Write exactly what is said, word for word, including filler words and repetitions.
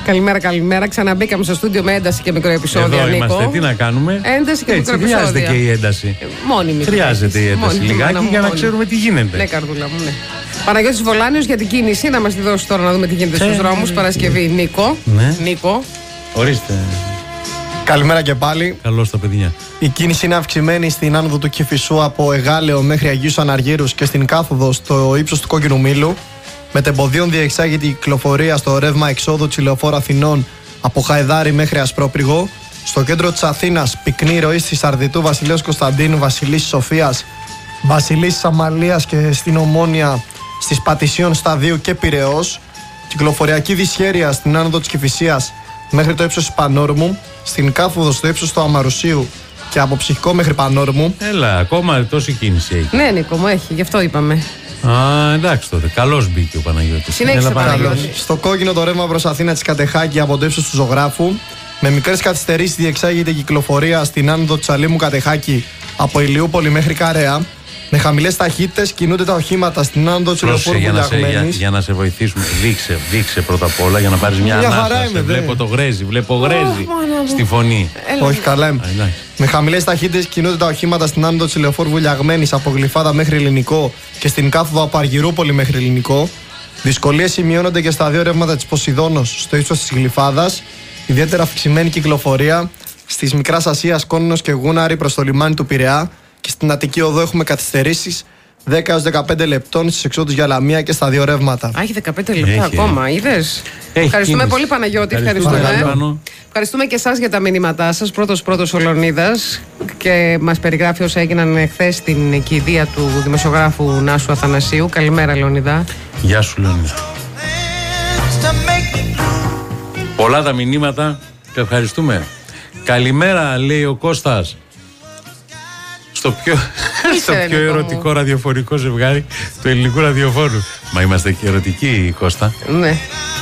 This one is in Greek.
Καλημέρα, καλημέρα. Ξαναμπήκαμε στο στούντιο με ένταση και μικροεπισόδια. Εδώ είμαστε, Νίκο. τι να κάνουμε. Ένταση και έτσι, μικροεπισόδια. χρειάζεται και η ένταση. Μόνιμη. Χρειάζεται η ένταση μόνιμη, λιγάκι μόνιμη, για να μόνιμη. ξέρουμε τι γίνεται. Ναι, καρδούλα μου, ναι. Παναγιώτης Βολάνιος για την κίνηση, να μας τη δώσει τώρα να δούμε τι γίνεται στους δρόμους. Παρασκευή, Νίκο. Ναι. Νίκο. Ορίστε. Καλημέρα και πάλι. Καλώς τα παιδιά. Η κίνηση είναι αυξημένη στην άνοδο του Κηφισού από Εγάλεο μέχρι Αγίους Αναργύρους και στην κάθοδο στο ύψος του Κόκκινου Μήλου. Μετεμποδίων διεξάγεται η κυκλοφορία στο ρεύμα εξόδου της Λεωφόρου Αθηνών από Χαϊδάρη μέχρι Ασπρόπυργο. Στο κέντρο της Αθήνας, πυκνή ροή στη Σαρδιτού, Βασιλέως Κωνσταντίνου, Βασιλής Σοφίας, Βασιλής Αμαλίας και στην Ομόνια, στις Πατησίων Σταδίου και Πειραιώς. Κυκλοφοριακή δυσχέρεια στην άνοδο της Κηφισίας μέχρι το ύψος της Πανόρμου, στην κάθοδο στο ύψος του Αμαρουσίου και από Ψυχικό μέχρι Πανόρμου. Έλα, ακόμα τόση κίνηση έχει. Ναι, Νίκο μου, έχει, γι' αυτό είπαμε. Α, εντάξει τότε. Καλώς μπήκε ο Παναγιώτης. Συνέχισε, Έλα, Παναγιώτη. Στο κόκκινο το ρεύμα προς Αθήνα της Κατεχάκη από το ύψος του Ζωγράφου. Με μικρές καθυστερήσεις διεξάγεται η κυκλοφορία στην άνοδο της Αλήμου Κατεχάκη από Ηλιούπολη μέχρι Καρέα. Με χαμηλές ταχύτητες κινούνται τα οχήματα στην άνοδο της Πρόσεχε, Λεωφόρου για, να σε, για, Βουλιαγμένης. για να σε βοηθήσουμε. Δείξε, δείξε πρώτα απ' όλα για να πάρεις μια Μια χαρά ανάσταση. είμαι, δε. Βλέπω το γρέζι, βλέπω γρέζι μάνα μου. στη φωνή. Έλα. Όχι, καλά είμαι. Α, εντάξει. Με χαμηλές ταχύτητες κινούνται τα οχήματα στην άνοδο της Λεωφόρου Βουλιαγμένης από Γλυφάδα μέχρι Ελληνικό και στην κάθοδο από Αργυρούπολη μέχρι Ελληνικό. Δυσκολίες σημειώνονται και στα δύο ρεύματα της Ποσειδώνος στο ύψος της Γλυφάδας. Ιδιαίτερα αυξημένη κυκλοφορία στις Μικράς Ασίας, Κόνινος και Γούναρη προς το λιμάνι του Πειραιά. Και στην Αττική Οδό έχουμε καθυστερήσεις δέκα έως δεκαπέντε λεπτών στις εξόδους για Λαμία και στα δύο ρεύματα. Α, έχει δεκαπέντε λεπτά Έχει. ακόμα, είδες. Έχει Ευχαριστούμε κίνηση. πολύ, Παναγιώτη. Ευχαριστούμε. Ευχαριστούμε. Πάνω. Ευχαριστούμε και εσάς για τα μηνύματά σας. Πρώτος πρώτος ο Λεωνίδας και μας περιγράφει όσα έγιναν χθες στην κηδεία του δημοσιογράφου Νάσου Αθανασίου. Καλημέρα, Λεωνίδα. Γεια σου, Λεωνίδα. Πολλά τα μηνύματα και ευχαριστούμε. Καλημέρα, λέει ο Κώστας. Στο πιο, στο Είσαι, πιο Νίκο ερωτικό μου. ραδιοφωνικό ζευγάρι του ελληνικού ραδιοφόρου. Μα είμαστε και ερωτικοί, Κώστα. Ναι.